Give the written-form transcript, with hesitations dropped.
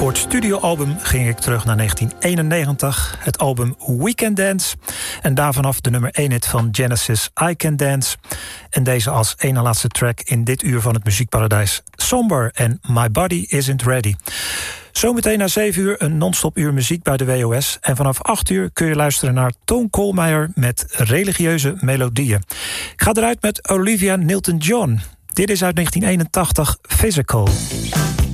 Voor het studioalbum ging ik terug naar 1991. Het album We Can Dance. En daarvanaf de nummer 1 hit van Genesis, I Can Dance. En deze als ene laatste track in dit uur van het muziekparadijs. Somber en My Body Isn't Ready. Zometeen na 7 uur een non-stop uur muziek bij de WOS. En vanaf 8 uur kun je luisteren naar Toon Koolmeijer met religieuze melodieën. Ik ga eruit met Olivia Newton-John. Dit is uit 1981, Physical.